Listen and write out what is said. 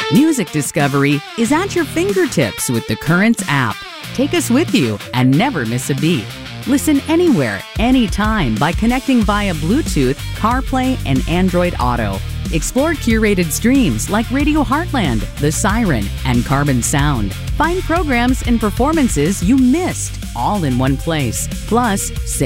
Music discovery is at your fingertips with the Currents app. Take us with you and never miss a beat. Listen anywhere, anytime by connecting via Bluetooth, CarPlay, and Android Auto. Explore curated streams like Radio Heartland, The Siren, and Carbon Sound. Find programs and performances you missed all in one place. Plus, save